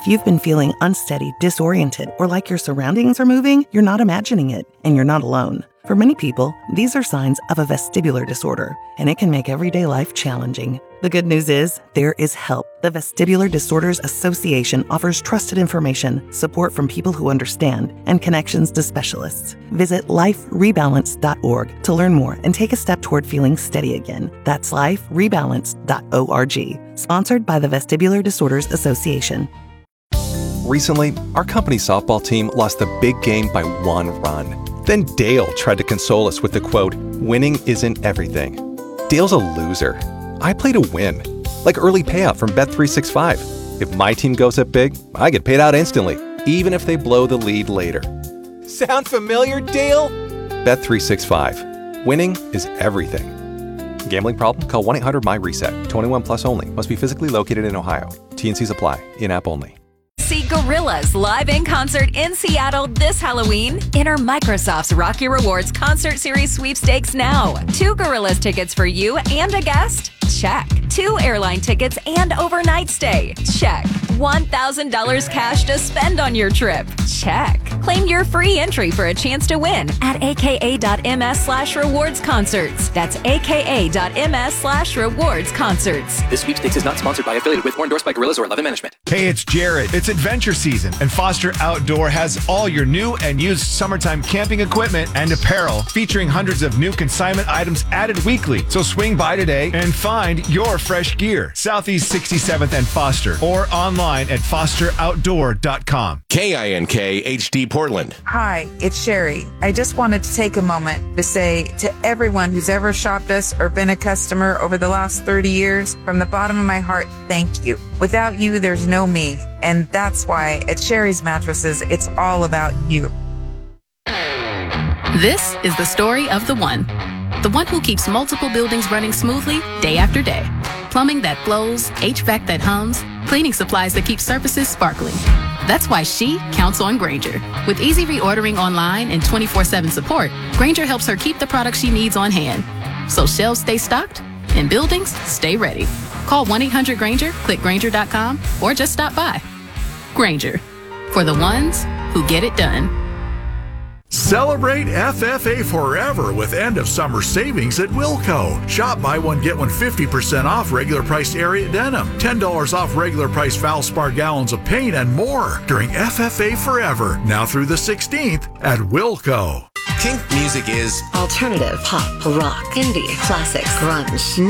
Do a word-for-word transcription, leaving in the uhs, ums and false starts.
If you've been feeling unsteady, disoriented, or like your surroundings are moving, you're not imagining it, and you're not alone. For many people, these are signs of a vestibular disorder, and it can make everyday life challenging. The good news is, there is help. The Vestibular Disorders Association offers trusted information, support from people who understand, and connections to specialists. Visit life rebalance dot org to learn more and take a step toward feeling steady again. That's life rebalance dot org. Sponsored by the Vestibular Disorders Association. Recently, our company softball team lost the big game by one run. Then Dale tried to console us with the quote, "Winning isn't everything." Dale's a loser. I play to win, like early payout from Bet three sixty-five. If my team goes up big, I get paid out instantly, even if they blow the lead later. Sound familiar, Dale? Bet three sixty-five. Winning is everything. Gambling problem? Call one eight hundred M Y reset. twenty-one plus only. Must be physically located in Ohio. T N Cs apply. In-app only. See Gorillaz live in concert in Seattle this Halloween. Enter Microsoft's Rock Your Rewards Concert Series sweepstakes now. Two Gorillaz tickets for you and a guest? Check. Two airline tickets and overnight stay? Check. one thousand dollars cash to spend on your trip? Check. Claim your free entry for a chance to win at aka.ms slash rewards concerts. That's aka.ms slash rewards concerts. This sweepstakes is not sponsored by, affiliated with, or endorsed by Gorillaz or Eleven Management. Hey, it's Jared. It's adventure season, and Foster Outdoor has all your new and used summertime camping equipment and apparel, featuring hundreds of new consignment items added weekly. So swing by today and find your fresh gear. Southeast sixty-seventh and Foster, or online at foster outdoor dot com. K I N K H D Portland. Hi, it's Sherry. I just wanted to take a moment to say to everyone who's ever shopped us or been a customer over the last thirty years, from the bottom of my heart, thank you. Without you, there's no me. And that's why at Sherry's Mattresses, it's all about you. This is the story of the one. The one who keeps multiple buildings running smoothly day after day. Plumbing that flows, H V A C that hums, cleaning supplies that keep surfaces sparkling. That's why she counts on Grainger. With easy reordering online and twenty-four seven support, Grainger helps her keep the products she needs on hand. So shelves stay stocked and buildings stay ready. Call one eight hundred Grainger, click Grainger dot com, or just stop by. Grainger, for the ones who get it done. Celebrate F F A forever with end-of-summer savings at Wilco. Shop buy one, get one fifty percent off regular priced Ariat denim, ten dollars off regular price Valspar gallons of paint, and more during F F A Forever, now through the sixteenth at Wilco. Kink music is alternative, pop, rock, indie, classics, grunge,